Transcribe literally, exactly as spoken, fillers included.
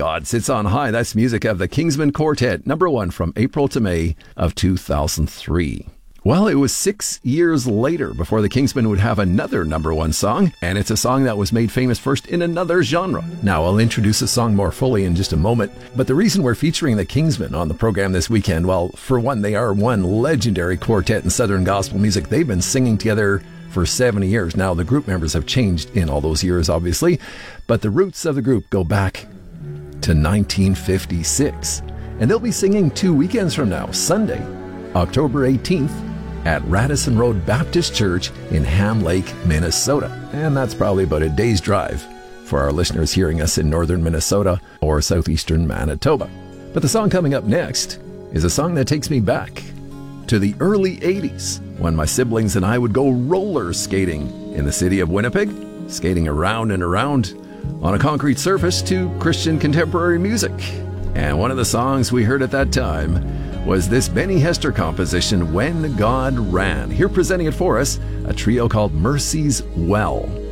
God Sits on High. That's music of the Kingsmen Quartet, number one from April to May of two thousand three. Well, it was six years later before the Kingsmen would have another number one song, and it's a song that was made famous first in another genre. Now, I'll introduce the song more fully in just a moment, but the reason we're featuring the Kingsmen on the program this weekend, well, for one, they are one legendary quartet in Southern gospel music. They've been singing together for seventy years. Now, the group members have changed in all those years, obviously, but the roots of the group go back to nineteen fifty-six. And they'll be singing two weekends from now, Sunday, October eighteenth, at Radisson Road Baptist Church in Ham Lake, Minnesota. And that's probably about a day's drive for our listeners hearing us in northern Minnesota or southeastern Manitoba. But the song coming up next is a song that takes me back to the early eighties, when my siblings and I would go roller skating in the city of Winnipeg, skating around and around on a concrete surface to Christian contemporary music. And one of the songs we heard at that time was this Benny Hester composition, When God Ran. Here presenting it for us, a trio called Mercy's Well.